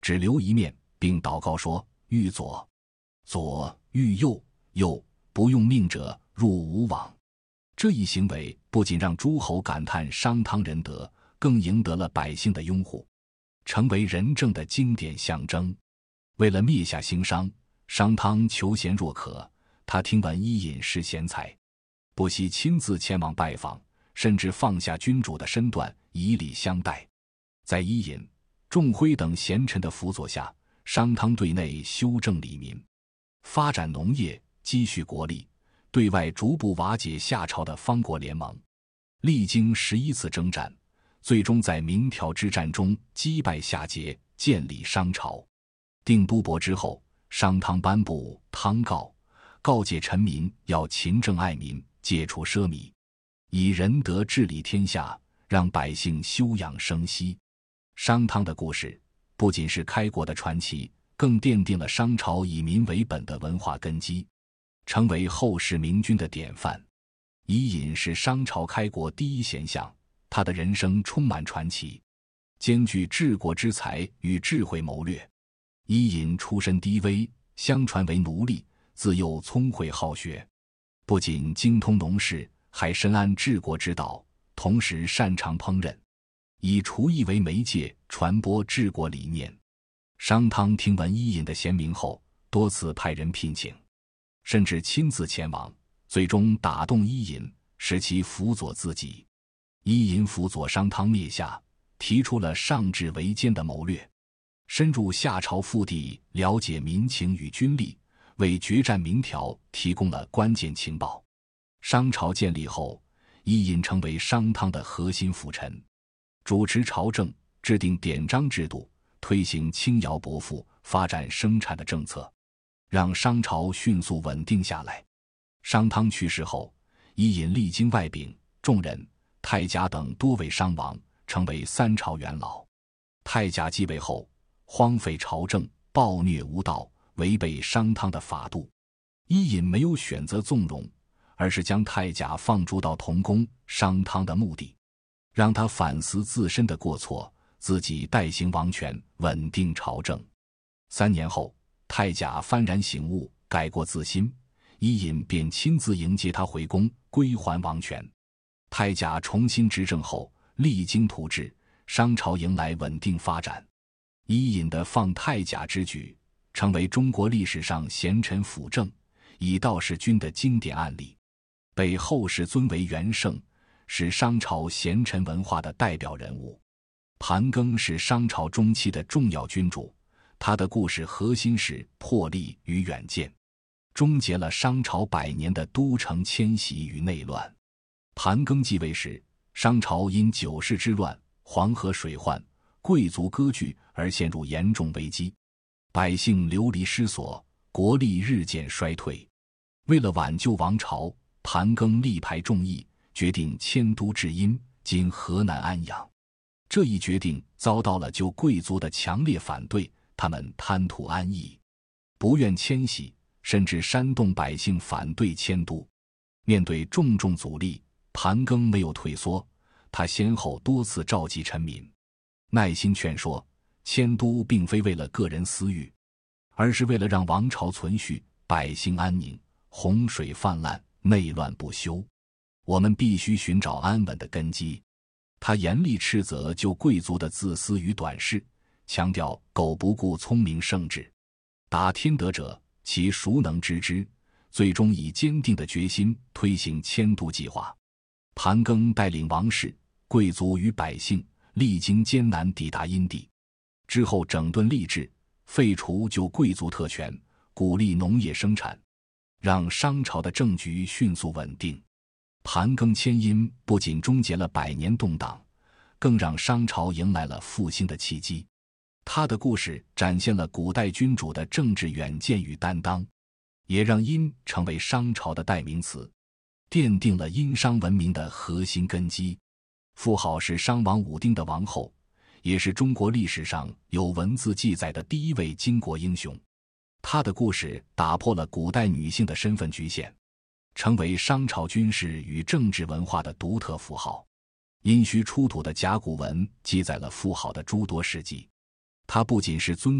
只留一面，并祷告说：欲左，左；欲右，右。不用命者，入吾网。这一行为不仅让诸侯感叹商汤仁德，更赢得了百姓的拥护，成为仁政的经典象征。为了灭下兴商，商汤求贤若渴，他听闻伊尹是贤才，不惜亲自前往拜访，甚至放下君主的身段，以礼相待。在伊尹、仲辉等贤臣的辅佐下，商汤对内修正礼民，发展农业，积蓄国力，对外逐步瓦解夏朝的方国联盟。历经11次征战，最终在鸣条之战中击败夏桀，建立商朝。定都伯之后，商汤颁布汤告，告诫臣民要勤政爱民，戒除奢靡，以仁德治理天下，让百姓休养生息。商汤的故事不仅是开国的传奇，更奠定了商朝以民为本的文化根基，成为后世明君的典范。伊尹是商朝开国第一贤相，他的人生充满传奇，兼具治国之才与智慧谋略。伊尹出身低微，相传为奴隶，自幼聪慧好学，不仅精通农事，还深谙治国之道，同时擅长烹饪，以厨艺为媒介传播治国理念。商汤听闻伊尹的贤名后，多次派人聘请，甚至亲自前往，最终打动伊尹，使其辅佐自己。伊尹辅佐商汤灭夏，提出了上至为奸的谋略，深入夏朝腹地，了解民情与军力，为决战鸣条提供了关键情报。商朝建立后，伊尹成为商汤的核心辅臣，主持朝政，制定典章制度，推行轻徭薄赋，发展生产的政策，让商朝迅速稳定下来。商汤去世后，伊尹历经外丙、仲人、太甲等多位商王，成为3朝元老。太甲继位后，荒废朝政，暴虐无道，违背商汤的法度。伊尹没有选择纵容，而是将太甲放逐到同宫，商汤的目的，让他反思自身的过错，自己代行王权，稳定朝政。3年后，太甲幡然醒悟，改过自新，伊尹便亲自迎接他回宫，归还王权。太甲重新执政后，励精图治，商朝迎来稳定发展。伊尹的放太甲之举，成为中国历史上贤臣辅政、以道事君的经典案例，被后世尊为元圣，是商朝贤臣文化的代表人物。盘庚是商朝中期的重要君主，他的故事核心是魄力与远见，终结了商朝100年的都城迁徙与内乱。盘庚继位时，商朝因9世之乱、黄河水患、贵族割据而陷入严重危机，百姓流离失所，国力日渐衰退。为了挽救王朝，盘庚力排众议，决定迁都至阴，今河南安阳。这一决定遭到了旧贵族的强烈反对，他们贪图安逸，不愿迁徙，甚至煽动百姓反对迁都。面对重重阻力，盘庚没有退缩，他先后多次召集臣民，耐心劝说，迁都并非为了个人私欲，而是为了让王朝存续，百姓安宁。洪水泛滥，内乱不休，我们必须寻找安稳的根基。他严厉斥责旧贵族的自私与短视，强调苟不顾聪明圣智，达天德者，其孰能知之？最终以坚定的决心推行迁都计划。盘庚带领王室、贵族与百姓历经艰难抵达阴地，之后整顿吏治，废除旧贵族特权，鼓励农业生产，让商朝的政局迅速稳定。盘庚迁殷不仅终结了100年动荡，更让商朝迎来了复兴的契机。他的故事展现了古代君主的政治远见与担当，也让殷成为商朝的代名词，奠定了殷商文明的核心根基。妇好是商王武丁的王后，也是中国历史上有文字记载的第一位巾帼英雄。她的故事打破了古代女性的身份局限，成为商朝军事与政治文化的独特符号。殷墟出土的甲骨文记载了妇好的诸多事迹， 他不仅是尊